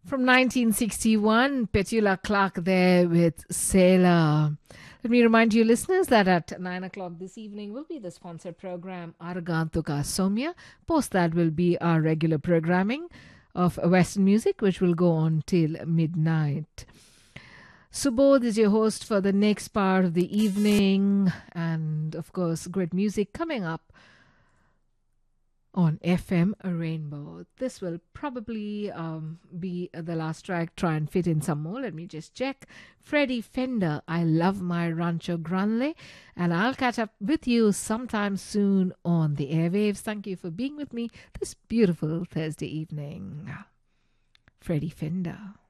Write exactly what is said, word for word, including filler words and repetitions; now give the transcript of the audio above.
From nineteen sixty-one, Petula Clark there with Sailor. Let me remind you, listeners, that at nine o'clock this evening will be the sponsored program Aragantuka Somya. Post that will be our regular programming of Western music, which will go on till midnight. Subodh is your host for the next part of the evening. And, of course, great music coming up on F M Rainbow. This will probably um, be the last track. Try and fit in some more. Let me just check. Freddie Fender, I Love My Rancho Grande. And I'll catch up with you sometime soon on the airwaves. Thank you for being with me this beautiful Thursday evening. Freddie Fender.